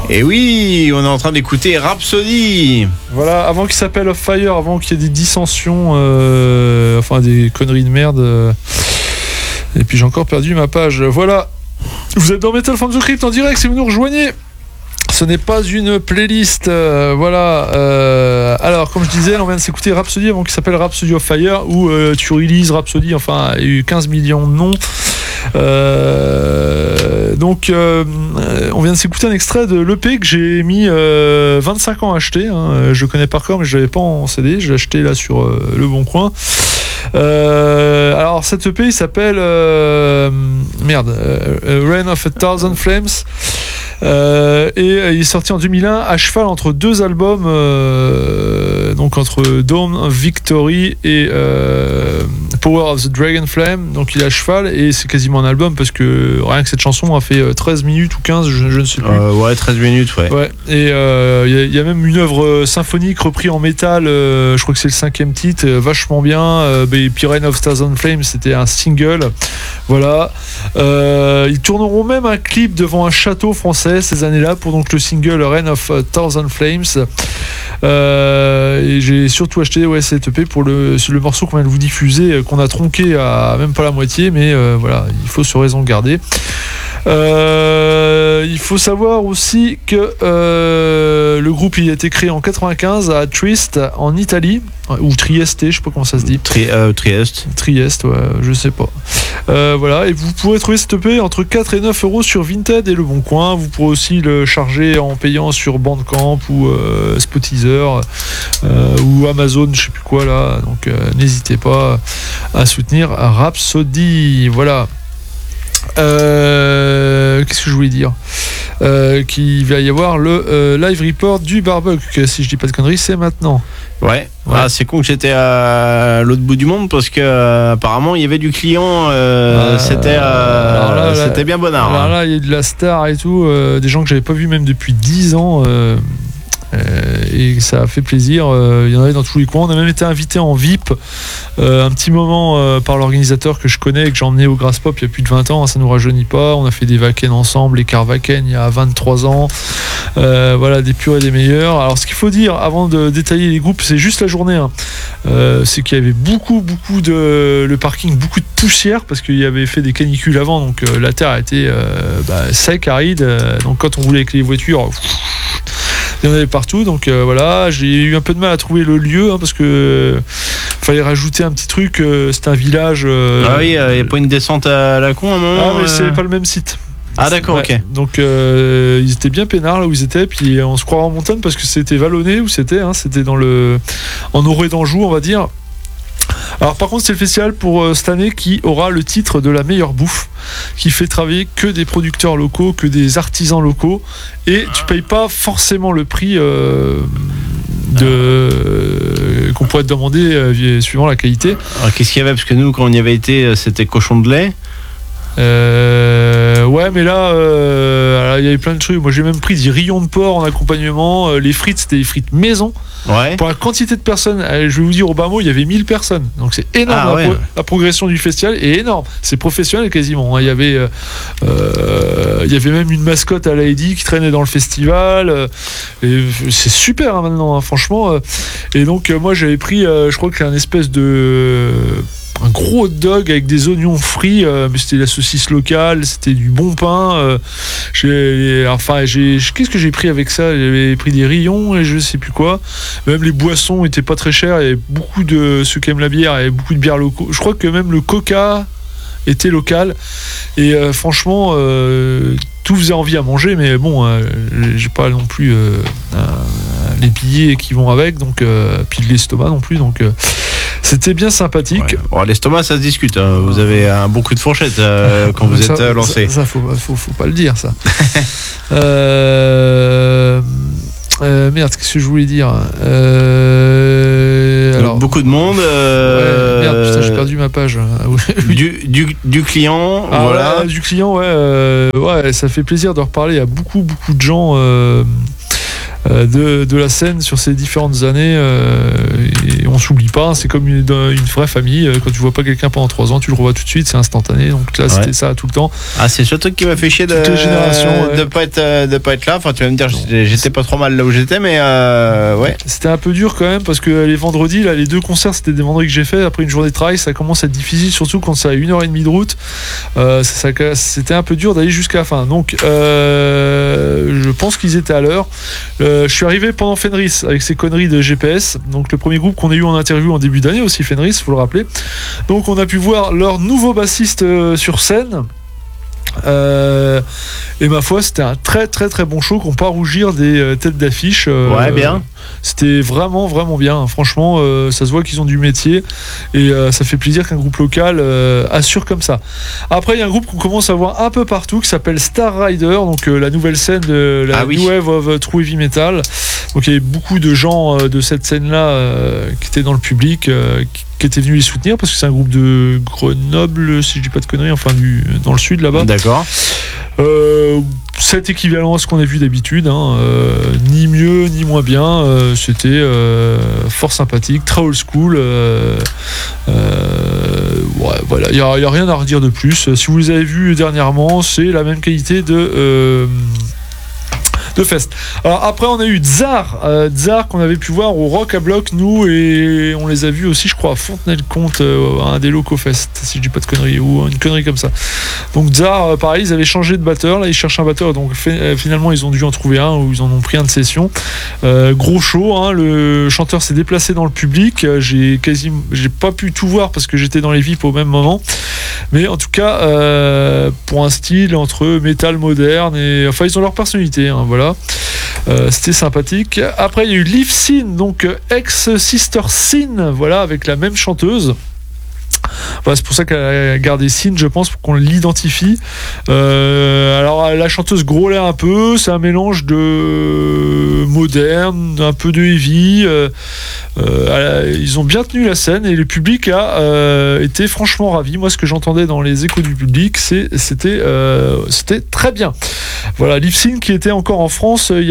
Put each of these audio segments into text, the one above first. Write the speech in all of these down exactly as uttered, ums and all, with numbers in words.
Et oui, on est en train d'écouter Rhapsody. Voilà, avant qu'il s'appelle Of Fire, avant qu'il y ait des dissensions, euh, enfin des conneries de merde. Euh, et puis j'ai encore perdu ma page. Voilà, vous êtes dans Metal from the Crypt en direct si vous nous rejoignez. Ce n'est pas une playlist, euh, voilà. Euh, alors, comme je disais, on vient de s'écouter Rhapsody avant qu'il s'appelle Rhapsody of Fire, où euh, tu releases Rhapsody, enfin, il y a eu quinze millions de noms. Euh, donc, euh, on vient de s'écouter un extrait de l'E P que j'ai mis euh, vingt-cinq ans à acheter. Hein. Je le connais par cœur, mais je ne l'avais pas en C D. Je l'ai acheté là sur euh, Le Bon Coin. Euh, alors, cette E P, il s'appelle euh, merde, euh, Reign of a Thousand Flames. Euh, et euh, il est sorti en deux mille un à cheval entre deux albums, euh, donc entre Dawn of Victory et euh, Power of the Dragon Flame. Donc il est à cheval et c'est quasiment un album parce que rien que cette chanson a fait treize minutes ou quinze, je, je ne sais plus. Euh, ouais, treize minutes, ouais. Ouais. Et il euh, y, y a même une œuvre symphonique reprise en métal, euh, je crois que c'est le cinquième titre, euh, vachement bien. Euh, et puis Reign of Thousand Flames, c'était un single. Voilà. Euh, ils tourneront même un clip devant un château français ces années-là pour donc le single Reign of Thousand Flames. Euh, et j'ai surtout acheté ouais, cette E P pour le, le morceau qu'on vient de vous diffuser, qu'on a tronqué à même pas la moitié, mais euh, voilà, il faut sur raison garder. Euh, il faut savoir aussi que euh, le groupe il a été créé en quatre-vingt-quinze à Trieste en Italie, ou Trieste, je sais pas comment ça se dit. Tri, euh, Trieste. Trieste, ouais, je sais pas. Euh, voilà, et vous pourrez trouver cette E P entre quatre et neuf euros sur Vinted et Le Bon Coin. Vous pourrez aussi le charger en payant sur Bandcamp ou euh, Spotizer euh, ou Amazon, je sais plus quoi là. Donc euh, n'hésitez pas à soutenir Rhapsody. Voilà. Euh, qu'est-ce que je voulais dire euh, qu'il va y avoir le euh, live report du barbecue, si je dis pas de conneries, c'est maintenant. Ouais, ouais. Ah, c'est con que j'étais à l'autre bout du monde parce que euh, apparemment il y avait du client, euh, euh, c'était, euh, là, c'était là, bien bonnard. Alors là, il y a de la star et tout, euh, des gens que j'avais pas vu même depuis dix ans. Euh, Euh, et ça a fait plaisir. Euh, il y en avait dans tous les coins. On a même été invité en V I P euh, un petit moment euh, par l'organisateur que je connais et que j'ai emmené au Grass Pop il y a plus de vingt ans, hein, ça nous rajeunit pas. On a fait des Wacken ensemble, les Carvaken il y a vingt-trois ans. Euh, voilà, des purs et des meilleurs. Alors ce qu'il faut dire avant de détailler les groupes, c'est juste la journée, hein. euh, c'est qu'il y avait beaucoup beaucoup de le parking, beaucoup de poussière parce qu'il y avait fait des canicules avant, donc euh, la terre a été euh, bah, sec, aride, euh, donc quand on roulait avec les voitures, pff, il y en avait partout, donc euh, voilà, j'ai eu un peu de mal à trouver le lieu, hein, parce que euh, fallait rajouter un petit truc, euh, c'était un village. Euh, ah oui, il euh, n'y a pas une descente à la con à un moment. Ah mais euh... c'est pas le même site. Ah d'accord, ouais. Ok. Donc euh, ils étaient bien peinards là où ils étaient, puis on se croirait en montagne parce que c'était vallonné où c'était, hein, c'était dans le en Orée d'Anjou, on va dire. Alors par contre c'est le festival pour euh, cette année qui aura le titre de la meilleure bouffe, qui fait travailler que des producteurs locaux, que des artisans locaux, et tu payes pas forcément le prix euh, de euh, qu'on pourrait te demander euh, suivant la qualité. Alors qu'est-ce qu'il y avait, parce que nous quand on y avait été c'était cochon de lait. Euh, ouais mais là euh, il y avait plein de trucs. Moi j'ai même pris des rillons de porc en accompagnement. Les frites c'était des frites maison. Ouais. Pour la quantité de personnes, je vais vous dire au bas mot, il y avait mille personnes. Donc c'est énorme. Ah, la, ouais. pro- la progression du festival est énorme. C'est professionnel quasiment. Il y avait, euh, il y avait même une mascotte à Lady qui traînait dans le festival. Et c'est super hein, maintenant, hein, franchement. Et donc moi j'avais pris, je crois que c'est un espèce de un gros hot dog avec des oignons frits, euh, mais c'était la saucisse locale, c'était du bon pain. Euh, j'ai, enfin, j'ai, qu'est-ce que j'ai pris avec ça ? J'avais pris des rillons et je sais plus quoi. Même les boissons étaient pas très chères. Il y avait beaucoup de ceux qui aiment la bière, il y avait beaucoup de bières locaux. Je crois que même le Coca était local. Et euh, franchement, euh, tout faisait envie à manger, mais bon, euh, j'ai pas non plus euh, euh, les billets qui vont avec, donc euh, puis de l'estomac non plus, donc. Euh, C'était bien sympathique. Ouais. Bon, l'estomac, ça se discute. Hein. Vous avez un bon coup de fourchette euh, quand vous ça, êtes euh, lancé. Ça, ça faut, faut, faut pas le dire, ça. euh, euh, merde, qu'est-ce que je voulais dire euh, alors, beaucoup de monde. Euh, ouais, merde, putain, j'ai perdu ma page. du, du, du client, ah, voilà. Ouais, du client, ouais, euh, ouais. Ça fait plaisir de reparler. Il y a beaucoup, beaucoup de gens. Euh, De, de la scène sur ces différentes années euh, et on on s'oublie pas, c'est comme une, une vraie famille. Quand tu vois pas quelqu'un pendant trois ans, tu le revois tout de suite, c'est instantané. Donc là, c'était ouais. ça tout le temps. Ah, c'est ce truc qui m'a fait chier de ouais. de pas être de pas être là. Enfin, tu vas me dire, j'étais, j'étais pas trop mal là où j'étais, mais euh, ouais. C'était un peu dur quand même parce que les vendredis, là, les deux concerts, c'était des vendredis que j'ai fait. Après une journée de travail, ça commence à être difficile, surtout quand c'est à une heure et demie de route. Euh, ça, ça, c'était un peu dur d'aller jusqu'à la fin. Donc, euh, je pense qu'ils étaient à l'heure. Euh, je suis arrivé pendant Fenris avec ces conneries de G P S. Donc, le premier groupe qu'on a eu en interview en début d'année aussi, Fenris, faut le rappeler. Donc, on a pu voir leur nouveau bassiste euh, sur scène. Euh, et ma foi, c'était un très très très bon show qu'on pas rougir des euh, têtes d'affiche. Euh, ouais, bien. C'était vraiment vraiment bien. Franchement, euh, ça se voit qu'ils ont du métier et euh, ça fait plaisir qu'un groupe local euh, assure comme ça. Après, il y a un groupe qu'on commence à voir un peu partout qui s'appelle Star Rider, donc euh, la nouvelle scène de la ah, New oui. Wave of uh, True Heavy Metal. Donc il y avait beaucoup de gens euh, de cette scène-là euh, qui étaient dans le public, euh, qui, qui étaient venus les soutenir parce que c'est un groupe de Grenoble, si je dis pas de conneries, enfin du, dans le sud là-bas. D'accord. Euh, c'est équivalent à ce qu'on a vu d'habitude, hein, euh, ni mieux ni moins bien. Euh, c'était euh, fort sympathique, très old school. Euh, euh, ouais, voilà, il n'y a, a rien à redire de plus. Si vous les avez vus dernièrement, c'est la même qualité de. Euh, de Fest. Alors après on a eu Tsar, euh, Tsar qu'on avait pu voir au Rock à Bloc nous et on les a vus aussi je crois à Fontenay-le-Comte euh, à un des locaux Fest si je dis pas de conneries ou une connerie comme ça. Donc Tsar euh, pareil ils avaient changé de batteur, là ils cherchent un batteur donc fait, euh, finalement ils ont dû en trouver un ou ils en ont pris un de session. Euh, gros show, hein, le chanteur s'est déplacé dans le public, euh, j'ai quasi j'ai pas pu tout voir parce que j'étais dans les V I P au même moment. Mais en tout cas euh, pour un style entre métal moderne et enfin ils ont leur personnalité hein, voilà. Euh, c'était sympathique. Après il y a eu Liv Sin, donc ex Sister Sin, voilà, avec la même chanteuse. Voilà, c'est pour ça qu'elle a gardé Sin, je pense, pour qu'on l'identifie. Euh, alors la chanteuse grôlait un peu, c'est un mélange de moderne, un peu de heavy. Euh, euh, ils ont bien tenu la scène et le public a euh, été franchement ravi. Moi, ce que j'entendais dans les échos du public, c'est, c'était, euh, c'était très bien. Voilà, Liv Sin qui était encore en France il y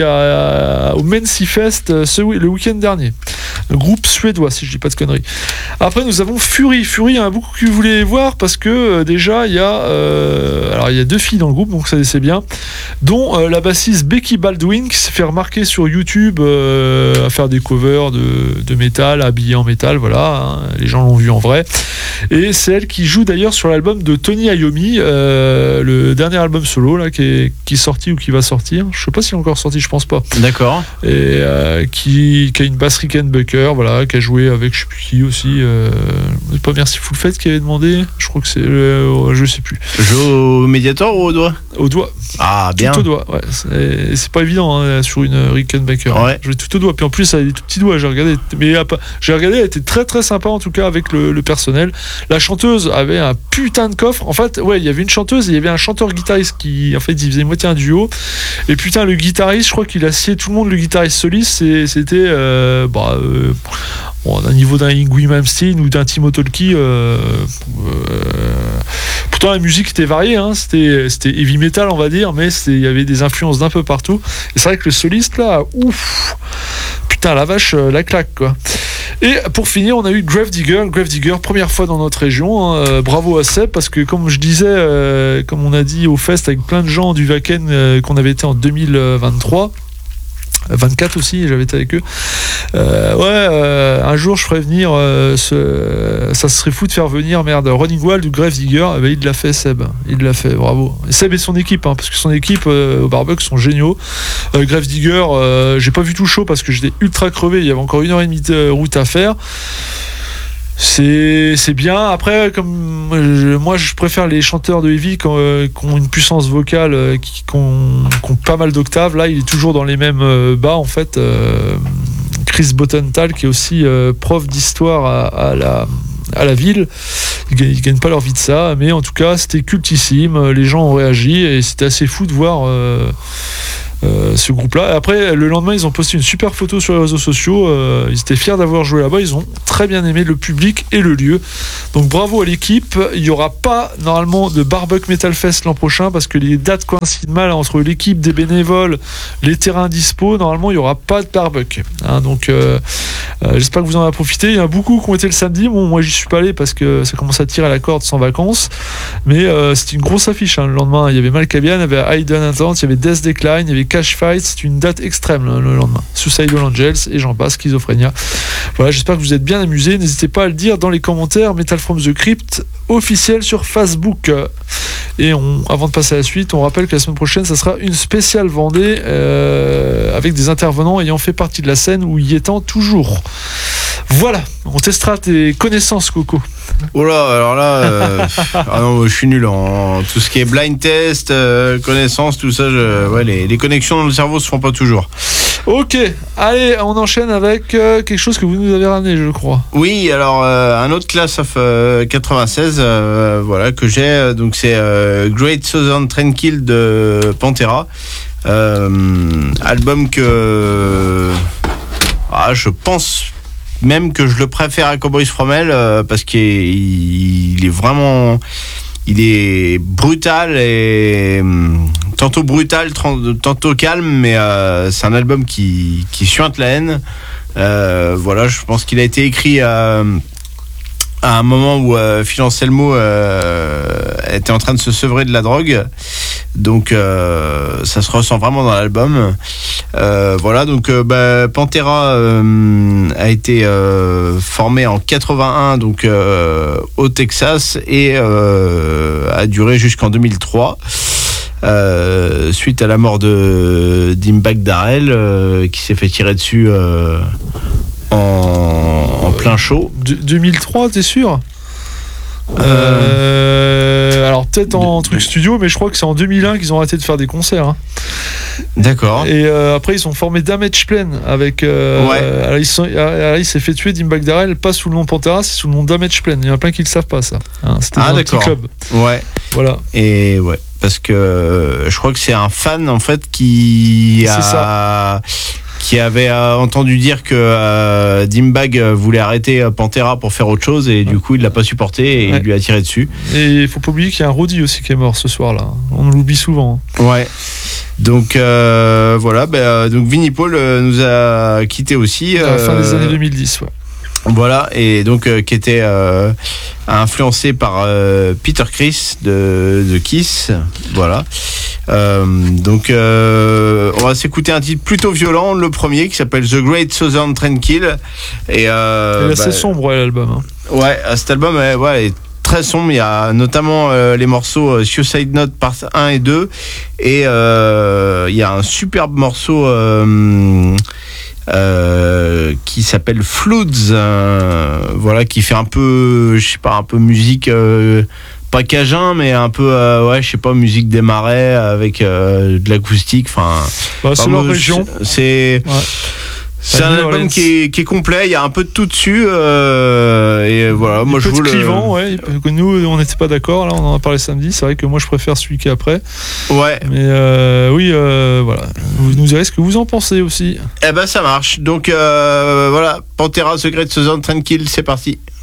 a au Mency Fest ce, le week-end dernier. Le groupe suédois, si je dis pas de conneries. Après, nous avons Fury. Fury, il y en a beaucoup qui voulaient voir parce que euh, déjà, il y a euh, alors il y a deux filles dans le groupe, donc ça c'est bien, dont euh, la bassiste Becky Baldwin qui s'est fait remarquer sur YouTube euh, à faire des covers de, de métal, habillée en métal, voilà, hein, les gens l'ont vu en vrai. Et c'est elle qui joue d'ailleurs sur l'album de Tony Iommi, euh, le dernier album solo là qui est, qui est sorti ou qui va sortir. Je sais pas s'il est encore sorti, je pense pas. D'accord. Et euh, qui, qui a une basse Rickenbacker, voilà, qui a joué avec je sais plus qui aussi. Euh, pas Merci Full Fête qui avait demandé. Je crois que c'est, euh, je sais plus. Joue au Mediator ou au doigt? Au doigt. Ah bien. Tout au doigt. Ouais. C'est, c'est pas évident hein, sur une Rickenbacker. Ouais. Je vais tout au doigt. Puis en plus, elle a des tout petits doigts. J'ai regardé. Mais j'ai regardé. Elle était très très sympa en tout cas avec le, le personnel. La chanteuse avait un putain de coffre. En fait, ouais, il y avait une chanteuse et il y avait un chanteur-guitariste qui, en fait, il faisait moitié un duo. Et putain, le guitariste, je crois qu'il a scié tout le monde. Le guitariste soliste, c'est, c'était, euh, bah, euh, bon, d'un niveau d'un Yngwie Malmsteen ou d'un Timo Tolkki. Euh, euh, pourtant, la musique était variée. Hein. C'était, c'était heavy metal, on va dire, mais il y avait des influences d'un peu partout. Et c'est vrai que le soliste là, ouf, putain, la vache, la claque quoi. Et pour finir, on a eu Gravedigger. Gravedigger, première fois dans notre région. Hein. Euh, bravo à Seb, parce que comme je disais, euh, comme on a dit au Fest avec plein de gens du Wacken euh, qu'on avait été en deux mille vingt-trois. vingt-quatre aussi, j'avais été avec eux. Euh, ouais, euh, un jour je ferais venir. Euh, ce, ça serait fou de faire venir merde Running Wild ou Gravedigger. Eh ben, il l'a fait, Seb. Il l'a fait, bravo. Et Seb et son équipe, hein, parce que son équipe euh, au Barbecue sont géniaux. Euh, Gravedigger, euh, j'ai pas vu tout le show parce que j'étais ultra crevé. Il y avait encore une heure et demie de route à faire. C'est, c'est bien. Après, comme je, moi, je préfère les chanteurs de heavy qui ont, euh, qui ont une puissance vocale, euh, qui, qui, ont, qui ont pas mal d'octaves. Là, il est toujours dans les mêmes euh, bas, en fait. Euh, Chris Bottenthal, qui est aussi euh, prof d'histoire à, à, la, à la ville. Ils ne gagnent pas leur vie de ça. Mais en tout cas, c'était cultissime. Les gens ont réagi et c'était assez fou de voir... Euh, euh, ce groupe-là. Après, le lendemain, ils ont posté une super photo sur les réseaux sociaux. Euh, ils étaient fiers d'avoir joué là-bas. Ils ont très bien aimé le public et le lieu. Donc bravo à l'équipe. Il n'y aura pas normalement de Barbuck Metal Fest l'an prochain parce que les dates coïncident mal entre l'équipe des bénévoles, les terrains dispo. Normalement, il n'y aura pas de Barbuck. Hein, donc euh, euh, j'espère que vous en avez profité. Il y en a beaucoup qui ont été le samedi. Bon, moi, j'y suis pas allé parce que ça commence à tirer à la corde sans vacances. Mais euh, c'était une grosse affiche. Hein. Le lendemain, il y avait Malkavian, il y avait Hidden Intent, il y avait Death Decline, il y avait Cash Fight. C'est une date extrême le, le lendemain. Suicidal Angels et j'en passe, Schizophrénia. Voilà, j'espère que vous êtes bien amusés. N'hésitez pas à le dire dans les commentaires. Metal from the Crypt officiel sur Facebook. Et on, avant de passer à la suite, on rappelle que la semaine prochaine, ça sera une spéciale Vendée euh, avec des intervenants ayant fait partie de la scène ou y étant toujours. Voilà, on testera tes connaissances, Coco. Oh là, alors là, euh, ah non, je suis nul en tout ce qui est blind test, euh, connaissances, tout ça. Je, ouais, les, les connexions dans le cerveau se font pas toujours. Ok, allez, on enchaîne avec euh, quelque chose que vous nous avez ramené, je crois. Oui, alors euh, un autre Class of euh, quatre-vingt-seize, euh, voilà que j'ai. Donc c'est euh, Great Southern Tranquil de Pantera, euh, album que ah, je pense même que je le préfère à Cowboys From Hell euh, parce qu'il est, il est vraiment, il est brutal et tantôt brutal, tantôt calme, mais euh, c'est un album qui qui suinte la haine. Euh, voilà, je pense qu'il a été écrit à, à un moment où euh, Phil Anselmo euh, était en train de se sevrer de la drogue, donc euh, ça se ressent vraiment dans l'album. Euh, voilà, donc euh, bah, Pantera euh, a été euh, formé en quatre-vingt-un, donc euh, au Texas, et euh, a duré jusqu'en deux mille trois. Euh, suite à la mort de Dimebag Darrell, euh, qui s'est fait tirer dessus euh, en, en plein show. De, deux mille trois, t'es sûr? euh, Alors peut-être en de, truc studio, mais je crois que c'est en deux mille un qu'ils ont arrêté de faire des concerts. Hein. D'accord. Et euh, après ils ont formé Damage Plan avec. Euh, ouais. Alors, ils sont, alors il s'est fait tuer Dimebag Darrell, pas sous le nom Pantera, c'est sous le nom Damage Plan. Il y en a plein qui le savent pas ça. Hein, c'était ah, dans un petit club. Ouais. Voilà. Et ouais. Parce que euh, je crois que c'est un fan en fait qui c'est a ça. qui avait euh, entendu dire que euh, Dimebag voulait arrêter euh, Pantera pour faire autre chose et ouais. Du coup il l'a pas supporté et ouais. Il lui a tiré dessus. Et il faut pas oublier qu'il y a un Roddy aussi qui est mort ce soir-là. On l'oublie souvent. Ouais. Donc euh, voilà, bah, donc Vinnie Paul euh, nous a quitté aussi. À la euh, fin des années deux mille dix, ouais. Voilà, et donc euh, qui était euh, influencé par euh, Peter Criss de, de Kiss. Voilà. Euh, donc euh, on va s'écouter un titre plutôt violent, le premier, qui s'appelle The Great Southern Tranquil. Et euh, c'est bah, assez sombre, ouais, l'album. Hein. Ouais, cet album ouais, ouais, est très sombre. Il y a notamment euh, les morceaux euh, Suicide Note part un et deux. Et euh, il y a un superbe morceau euh, Euh, qui s'appelle Floods, euh, voilà, qui fait un peu, je sais pas, un peu musique, euh, pas cajun, mais un peu, euh, ouais, je sais pas, musique des marais avec euh, de l'acoustique, enfin. Bah, c'est leur région. C'est. Ouais. C'est un album qui est, qui est complet, il y a un peu de tout dessus, euh, et voilà, moi je vous le... clivant, ouais, nous on n'était pas d'accord, là on en a parlé samedi, c'est vrai que moi je préfère celui qui est après. Ouais. Mais euh, oui, euh, voilà, vous nous direz ce que vous en pensez aussi. Eh ben ça marche, donc euh, voilà, Pantera, The Great Southern Tranquil, c'est parti.